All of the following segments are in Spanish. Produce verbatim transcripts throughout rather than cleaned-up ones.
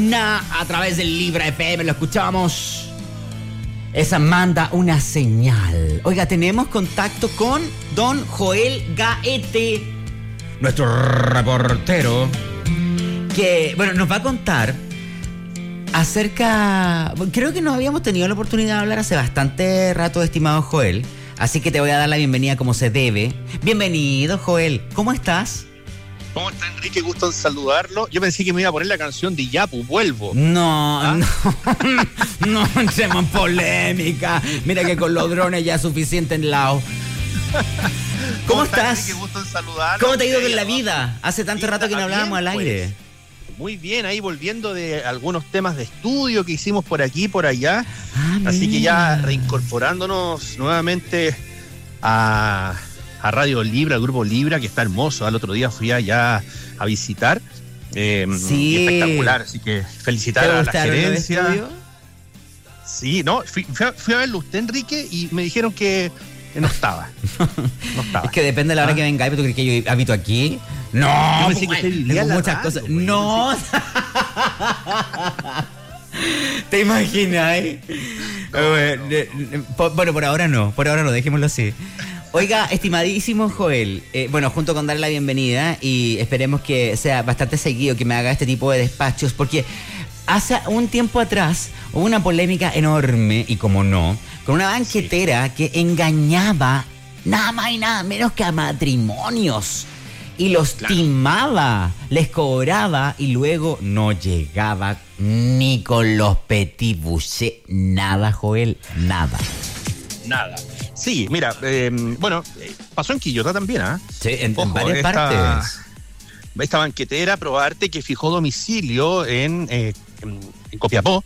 A través del Libra F M lo escuchamos. Esa manda una señal. Oiga, tenemos contacto con don Joel Gaete, nuestro reportero, que, bueno, nos va a contar acerca... Creo que no habíamos tenido la oportunidad de hablar hace bastante rato, estimado Joel. Así que te voy a dar la bienvenida como se debe. Bienvenido, Joel. ¿Cómo estás? ¿Cómo está, Enrique? Gusto en saludarlo. Yo pensé que me iba a poner la canción de Yapu, vuelvo. No, ¿Ah? no, no entremos en polémica. Mira que con los drones ya es suficiente en lao. ¿Cómo, ¿Cómo estás? Enrique? Gusto en saludarlo. ¿Cómo te ha ido con la vida? Hace tanto rato que no hablábamos al aire. Pues, muy bien, ahí volviendo de algunos temas de estudio que hicimos por aquí y por allá. Ah, Así mira. que ya reincorporándonos nuevamente a... a Radio Libra, al Grupo Libra, que está hermoso. Al otro día fui allá a visitar. Eh, sí. Espectacular, así que felicitar a la gerencia. Sí, no, fui, fui, a, fui a verlo usted, Enrique, y me dijeron que no estaba. No estaba. Es que depende de la hora ah. que venga, ¿tú crees que yo habito aquí? No, yo pensé que usted vivía tengo muchas radio, cosas. Pues, no. ¿Te imaginas? Eh? No, bueno, no. bueno, por ahora no, por ahora no, dejémoslo así. Oiga, estimadísimo Joel, eh, bueno, junto con darle la bienvenida y esperemos que sea bastante seguido que me haga este tipo de despachos, porque hace un tiempo atrás hubo una polémica enorme, y como no, con una banquetera sí. que engañaba nada más y nada menos que a matrimonios y los claro. timaba, les cobraba y luego no llegaba ni con los petit bouchés, nada, Joel, nada. Nada. Sí, mira, eh, bueno, pasó en Quillota también, ¿ah? ¿eh? Sí, en, Ojo, en varias esta, partes. Esta banquetera, Proarte, que fijó domicilio en, eh, en, en Copiapó,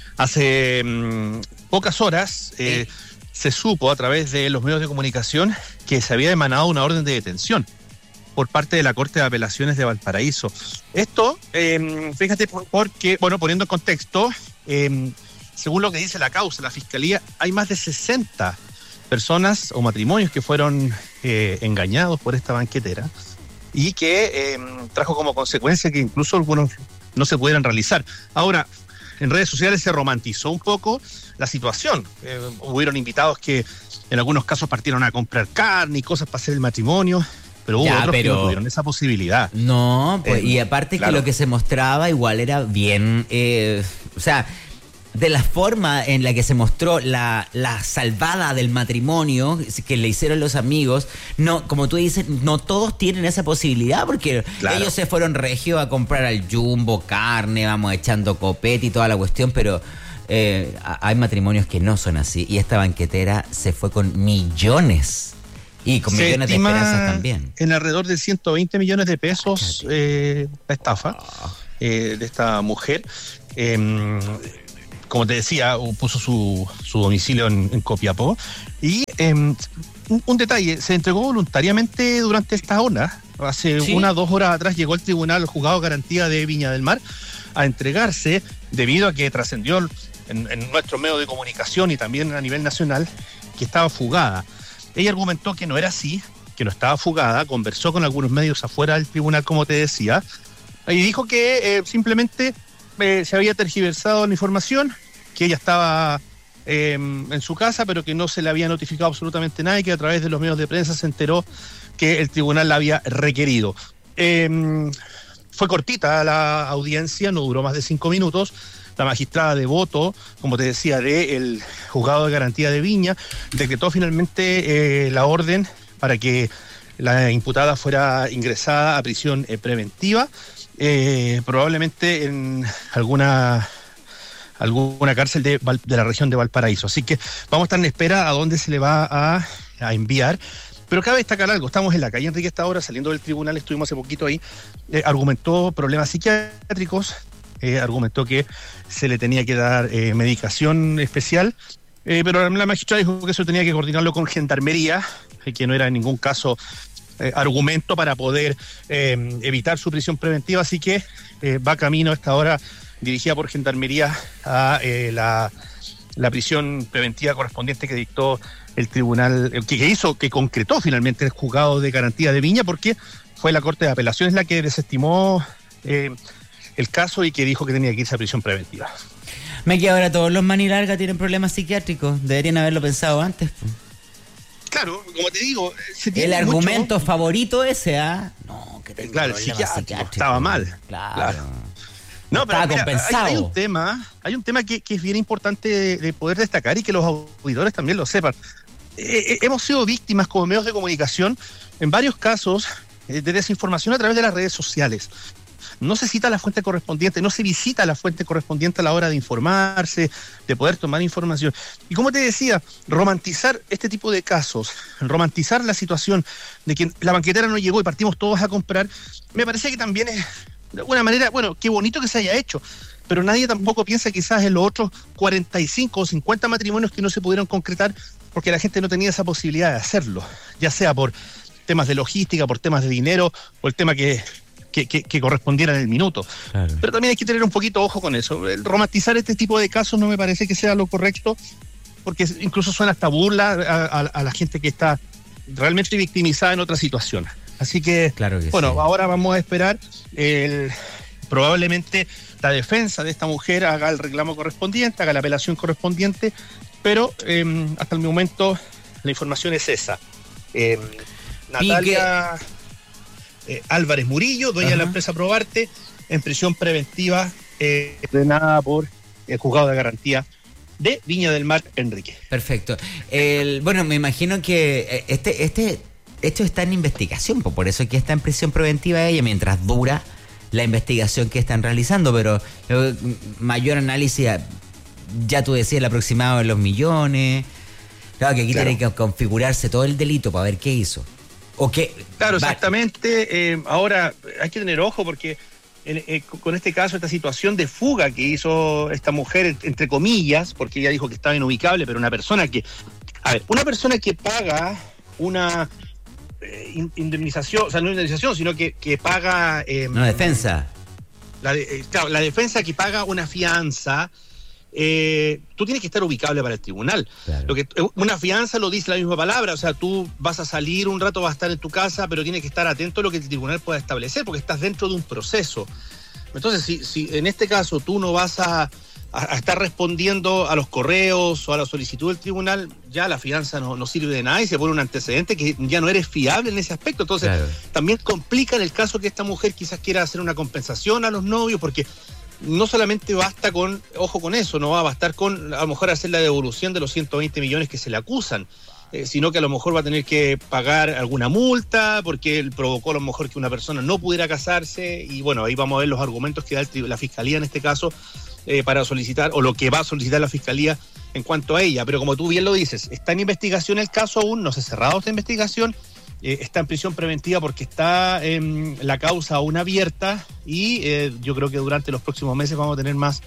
hace um, pocas horas eh, sí. se supo a través de los medios de comunicación que se había emanado una orden de detención por parte de la Corte de Apelaciones de Valparaíso. Esto, eh, fíjate, porque, bueno, poniendo en contexto, eh, según lo que dice la causa, la Fiscalía, hay más de sesenta personas o matrimonios que fueron eh, engañados por esta banquetera y que eh, trajo como consecuencia que incluso algunos no se pudieran realizar. Ahora, en redes sociales se romantizó un poco la situación. Eh, hubieron invitados que en algunos casos partieron a comprar carne y cosas para hacer el matrimonio, pero hubo ya, otros pero... que no tuvieron esa posibilidad. No, pues, eh, y aparte claro. que lo que se mostraba igual era bien, eh, o sea... de la forma en la que se mostró la, la salvada del matrimonio que le hicieron los amigos, no, como tú dices, no todos tienen esa posibilidad, porque claro. ellos se fueron regio a comprar al Jumbo, carne, vamos echando copete y toda la cuestión, pero eh, hay matrimonios que no son así, y esta banquetera se fue con millones. Y con se millones de esperanzas también. En alrededor de ciento veinte millones de pesos eh, la estafa oh. eh, de esta mujer. Eh, Como te decía, puso su, su domicilio en, en Copiapó. Y eh, un, un detalle, se entregó voluntariamente durante esta hora. Hace ¿Sí? unas dos horas atrás llegó el tribunal, el juzgado de garantía de Viña del Mar, a entregarse, debido a que trascendió en, en nuestro medio de comunicación y también a nivel nacional, que estaba fugada. Ella argumentó que no era así, que no estaba fugada, conversó con algunos medios afuera del tribunal, como te decía, y dijo que eh, simplemente... Eh, se había tergiversado la información, que ella estaba eh, en su casa, pero que no se le había notificado absolutamente nada y que a través de los medios de prensa se enteró que el tribunal la había requerido. Eh, fue cortita la audiencia, no duró más de cinco minutos. La magistrada de voto, como te decía, del juzgado de garantía de Viña, decretó finalmente eh, la orden para que la imputada fuera ingresada a prisión eh, preventiva. Eh, probablemente en alguna alguna cárcel de, de la región de Valparaíso. Así que vamos a estar en espera a dónde se le va a, a enviar. Pero cabe destacar algo, estamos en la calle Enrique esta hora, saliendo del tribunal, estuvimos hace poquito ahí, eh, argumentó problemas psiquiátricos, eh, argumentó que se le tenía que dar eh, medicación especial, eh, pero la magistrada dijo que eso tenía que coordinarlo con Gendarmería, eh, que no era en ningún caso... Eh, argumento para poder eh, evitar su prisión preventiva, así que eh, va camino a esta hora, dirigida por Gendarmería, a eh, la, la prisión preventiva correspondiente que dictó el tribunal, que, que hizo, que concretó finalmente el juzgado de garantía de Viña, porque fue la Corte de Apelaciones la que desestimó eh, el caso y que dijo que tenía que irse a prisión preventiva. Me queda ahora, todos los manilarga tienen problemas psiquiátricos. Deberían haberlo pensado antes. Claro, como te digo, se el argumento mucho... favorito ese, ¿ah? ¿eh? No, que tengo claro, el psiquiátrico estaba mal. Claro. claro. No, no, pero mira, compensado. Hay, hay un tema, hay un tema que, que es bien importante de, de poder destacar y que los auditores también lo sepan. Eh, eh, hemos sido víctimas como medios de comunicación en varios casos eh, de desinformación a través de las redes sociales. No se cita la fuente correspondiente, no se visita la fuente correspondiente a la hora de informarse, de poder tomar información. Y como te decía, romantizar este tipo de casos, romantizar la situación de que la banquetera no llegó y partimos todos a comprar, me parece que también es, de alguna manera, bueno, qué bonito que se haya hecho, pero nadie tampoco piensa quizás en los otros cuarenta y cinco o cincuenta matrimonios que no se pudieron concretar porque la gente no tenía esa posibilidad de hacerlo, ya sea por temas de logística, por temas de dinero, o el tema que... Que, que, que correspondiera en el minuto. Claro. Pero también hay que tener un poquito ojo con eso. El romantizar este tipo de casos no me parece que sea lo correcto, porque incluso suena hasta burla a, a, a la gente que está realmente victimizada en otra situación. Así que, claro que bueno, sí. Ahora vamos a esperar. El, probablemente la defensa de esta mujer haga el reclamo correspondiente, haga la apelación correspondiente, pero eh, hasta el momento la información es esa. Eh, Natalia... Eh, Álvarez Murillo, dueña Ajá. de la empresa Probarte, en prisión preventiva, eh, ordenada por el juzgado de garantía de Viña del Mar, Enrique. Perfecto. El, bueno, me imagino que este, este, esto está en investigación, por eso que está en prisión preventiva ella, mientras dura la investigación que están realizando, pero eh, mayor análisis, ya tú decías el aproximado de los millones. Claro que aquí claro. tiene que configurarse todo el delito para ver qué hizo. ¿O qué? Claro, exactamente. Eh, ahora hay que tener ojo porque en, eh, con este caso, esta situación de fuga que hizo esta mujer, entre comillas, porque ella dijo que estaba inubicable, pero una persona que... A ver, una persona que paga una eh, indemnización, o sea, no indemnización, sino que, que paga... Eh, una defensa. La, eh, claro, la defensa que paga una fianza... Eh, tú tienes que estar ubicable para el tribunal. Claro. Lo que una fianza lo dice la misma palabra, o sea, tú vas a salir un rato, vas a estar en tu casa, pero tienes que estar atento a lo que el tribunal pueda establecer, porque estás dentro de un proceso. Entonces, si, si en este caso tú no vas a, a, a estar respondiendo a los correos o a la solicitud del tribunal, ya la fianza no, no sirve de nada y se pone un antecedente que ya no eres fiable en ese aspecto. Entonces, claro. también complica en el caso que esta mujer quizás quiera hacer una compensación a los novios, porque no solamente basta con, ojo con eso, no va a bastar con a lo mejor hacer la devolución de los ciento veinte millones que se le acusan, eh, sino que a lo mejor va a tener que pagar alguna multa porque él provocó a lo mejor que una persona no pudiera casarse y bueno, ahí vamos a ver los argumentos que da el, la Fiscalía en este caso eh, para solicitar, o lo que va a solicitar la Fiscalía en cuanto a ella, pero como tú bien lo dices, está en investigación el caso aún, no se ha cerrado esta investigación. Eh, está en prisión preventiva porque está eh, la causa aún abierta y eh, yo creo que durante los próximos meses vamos a tener más,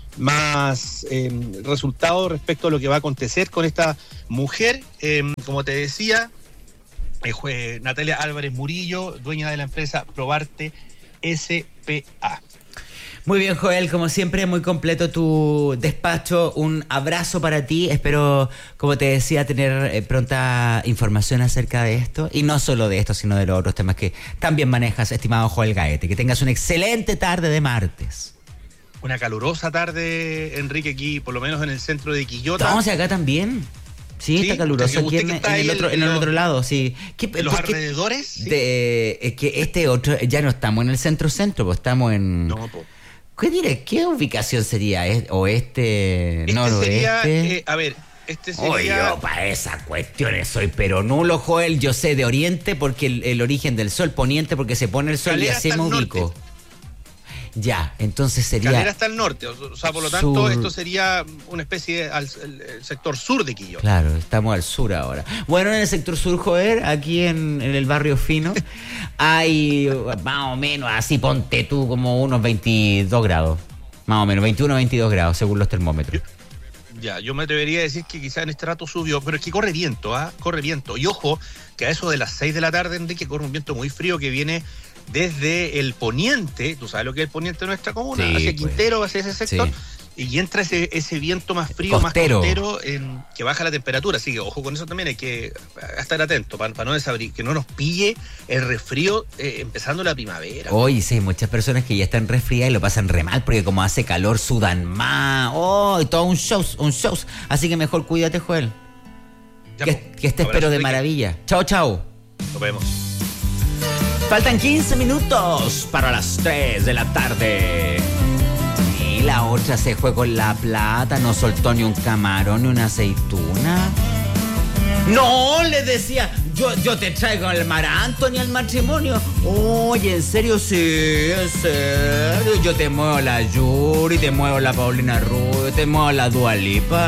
más eh, resultados respecto a lo que va a acontecer con esta mujer. Eh, como te decía, eh, fue Natalia Álvarez Murillo, dueña de la empresa Probarte S P A. Muy bien, Joel, como siempre, muy completo tu despacho. Un abrazo para ti. Espero, como te decía, tener eh, pronta información acerca de esto. Y no solo de esto, sino de los otros temas que también manejas, estimado Joel Gaete. Que tengas una excelente tarde de martes. Una calurosa tarde, Enrique, aquí, por lo menos en el centro de Quillota. Estamos acá también. Sí, sí, está caluroso aquí en, en, el otro, en el otro lado, sí. ¿Qué, ¿En los alrededores? Sí. De, es que este otro, ya no estamos en el centro-centro, pues estamos en... No, pues. ¿Qué diré? ¿Qué ubicación sería? ¿Oeste, este noroeste? Sería, eh, a ver, este sería... Oye, yo para esas cuestiones soy pero nulo, Joel. Yo sé de oriente porque el, el origen del sol, poniente porque se pone el sol Calera y así me ubico. Norte. Ya, entonces sería... Calera está al norte, o sea, por lo tanto, sur. Esto sería una especie de, al el, el sector sur de Quillota. Claro, estamos al sur ahora. Bueno, en el sector sur, Joel, aquí en, en el barrio fino, hay más o menos, así ponte tú, como unos veintidós grados. Más o menos, veintiuno, veintidós grados, según los termómetros. Yo, ya, yo me atrevería a decir que quizás en este rato subió, pero es que corre viento, ¿ah? ¿eh? Corre viento. Y ojo, que a eso de las seis de la tarde, Enrique, corre un viento muy frío que viene... desde el poniente, tú sabes lo que es el poniente de nuestra comuna, sí, hacia Quintero, pues, hacia ese sector, sí. y entra ese, ese viento más frío, costero. más costero, eh, que baja la temperatura. Así que ojo con eso también, hay que estar atento para, para no desabrir, que no nos pille el resfrío eh, empezando la primavera. Hoy sí, hay muchas personas que ya están resfriadas y lo pasan re mal porque como hace calor sudan más. Oh, todo un show, un show. Así que mejor cuídate, Joel. Ya, que, po, que estés pero de maravilla. Chao, chao. Nos vemos. Faltan quince minutos para las tres de la tarde. Y la otra se fue con la plata, no soltó ni un camarón ni una aceituna. No, le decía, yo, yo te traigo al Mar Anthony al matrimonio. Oye, ¿en serio? Sí, en serio. Yo te muevo la Yuri, te muevo la Paulina Rubio, te muevo la Dua Lipa.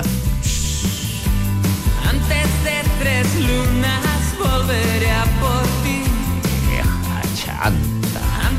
Antes de tres lunas volveré a por ti. Vieja chanta.